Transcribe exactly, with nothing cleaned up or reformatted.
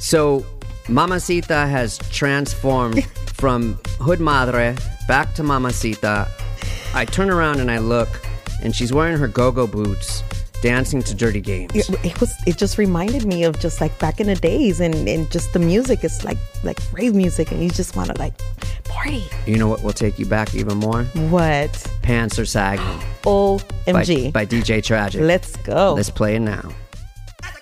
So, Mamacita has transformed from Hood Madre back to Mamacita. I turn around and I look, and she's wearing her go-go boots, dancing to Dirty Games. It, it was. It just reminded me of just like back in the days, and, and just the music is like like rave music, and you just want to like party. You know what will take you back even more? What? Pants Are Sagging. O M G. By, by D J Tragic. Let's go. Let's play it now.